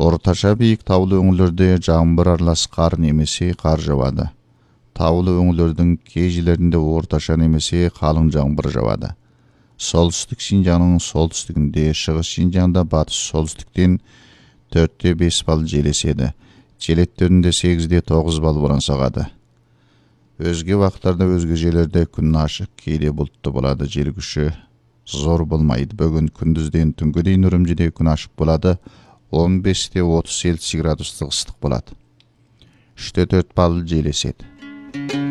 Орташа бийик таулы өңүлөрдө жаңбыр аралас кар немесе кар жабады. Таулы өңүлөрдүн кей жерлеринде орташа немесе калың жаңбыр жабады. Солтүстүк Шинжаңдын солтүстүгүндө, чыгыш Шинжаңда батыш солтүстүктөн 4-5 балл жел эседі. Желеттеринде 8-9 балл боран сагады. Өзге вакыттарда өзге жерлерде күн ашык, кейде булуттуу болады. Жел күшү зор болмайды. Бүгүн күндүздөн түнгө дейин Үрүмчүдө күн ашык болады. 15-30 Цельсий градустук ыстык болады. 3-4 балл жел эседі.